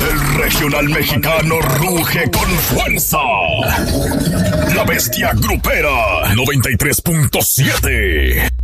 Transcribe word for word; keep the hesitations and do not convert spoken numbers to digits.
El regional mexicano ruge con fuerza. La bestia grupera noventa y tres punto siete.